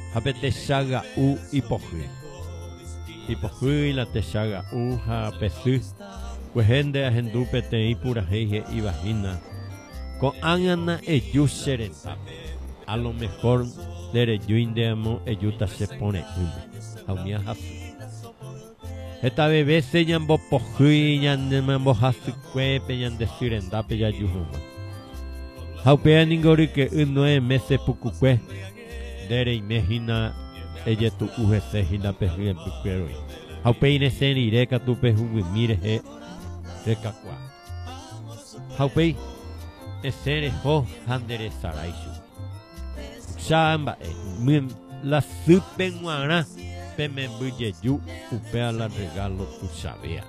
Hape teshaga u ipohy. Ipohy la teshaga u ha pesy. Cuejende a hendupe te ipura heije y vagina. Con angana eyusereta. A lo mejor dere yuindeamo eyuta se pone haumia hasu. Esta bebé se ñambo pohy ñambo hasu cuepe ñande sirendape ya yuhuma. Haupea ningori que 9 meses pucuque. Dere imagina ella tu UGC hina pehien puquero. Haupei sen ireka tu pehu mire he recaqua. Haupei esere ho handere saraisu. Chamba la supenguana pemembuye yu upea la regalo tu sabía.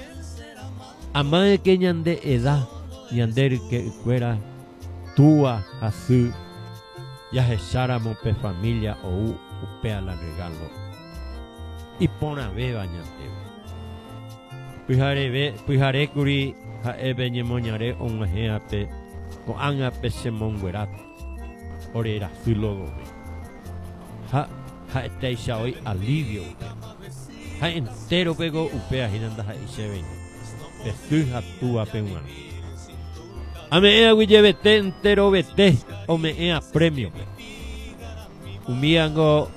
Ama que ñande edad ñander que fuera tua asu. Ya echáramos pe familia o upea la regalo. Y pona beba ñante. Pujare kuri ha ebeñe moñare on pe con anga pe se monguerat. Orera filogo. Ha esteisha hoy alivio. Ha entero pego upea hinanda ha iseben. Pesu ha tua penguan. Ame ea guillevete entero vete o me ea premio. Umiango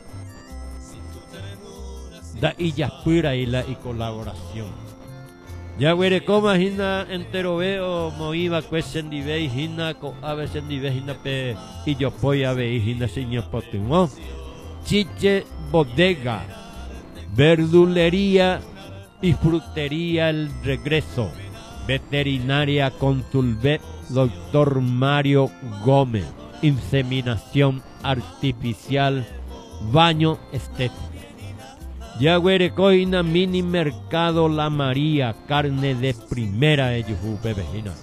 da illapura y la y colaboración. Ya huere coma hina entero veo moiva cuesendive hina co ave sendive hina pe y yo voy a ver hina señor potimón. Chiche bodega, verdulería y frutería el regreso. Veterinaria Consulvet Doctor Mario Gómez. Inseminación artificial. Baño estético. Yaguerecoina mini mercado La María. Carne de primera de Yuhu Bebejina.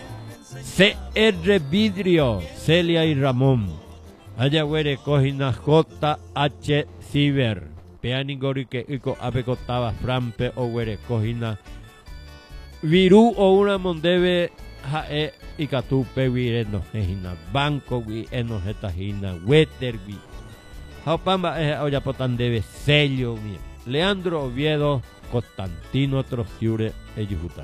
CR Vidrio. Celia y Ramón. Ayaguerecoina JH Ciber. Peanigori que ico apecotaba Frampe o Guerecojina. Virú o una mondebe jae y catupe vireno ejina banco vi eno jetajina weter vi jaupamba oya potan debe sello vi Leandro Oviedo Constantino Trociure eyujuta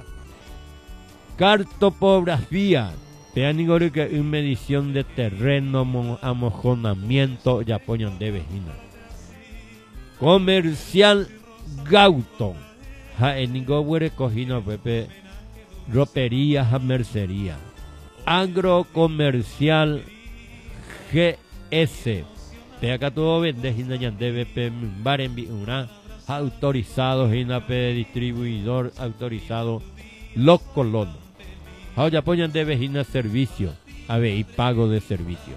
cartopografía peanigori que una medición de terreno amojonamiento ya poñan debe jina comercial Gauton ha enigo huere cojino pepe ropería ha mercería agrocomercial GS te acá todo vende hina debe pe baren bi una autorizado hina pe distribuidor autorizado los colonos ha ya poñan debe hina servicio ave y pago de servicio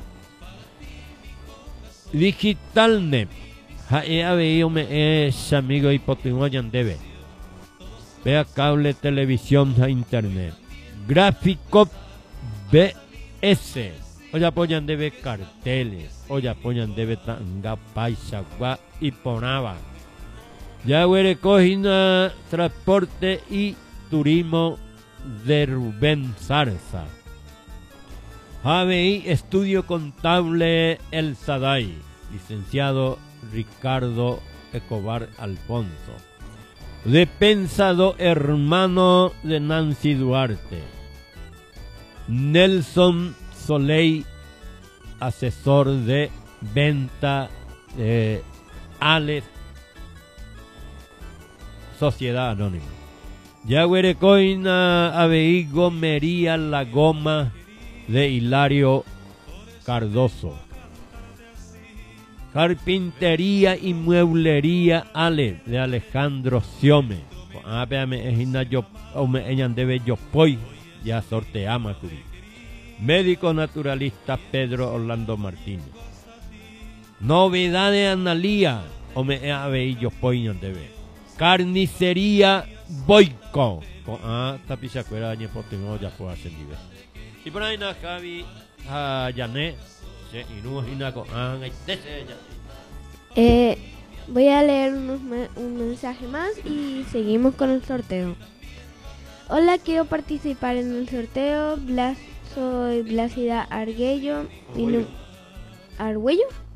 digitalnet ha ave yo me amigo y potimoyan debe vea cable, televisión a internet. Gráfico BS. Hoy apoyan debe carteles. Hoy apoyan debe tanga, paisa, gua y ponaba. Ya huere cojina transporte y turismo de Rubén Zarza. ABI Estudio Contable El Sadai. Licenciado Ricardo Escobar Alfonso. De Pensado hermano de Nancy Duarte. Nelson Soleil, asesor de venta de Alex Sociedad Anónima. Yaguerecoina Abei Gomería La Goma de Hilario Cardoso. Carpintería y mueblería Ale de Alejandro Siome. Ya sorteamos. Médico naturalista Pedro Orlando Martínez. Novedades Analía. Carnicería Boico. Tapizacuera ya puedo hacer nivel. Y por ahí na Javi Yané. Voy a leer un mensaje más y seguimos con el sorteo. Hola, quiero participar en el sorteo. Soy Blasida Arguello. ¿Arguello?